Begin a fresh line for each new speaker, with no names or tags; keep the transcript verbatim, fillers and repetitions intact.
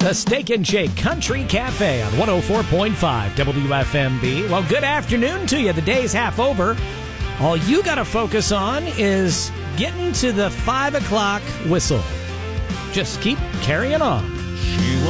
The Steak and Shake Country Cafe on one oh four point five W F M B. Well, good afternoon to you. The day's half over. All you got to focus on is getting to the five o'clock whistle. Just keep carrying on.
She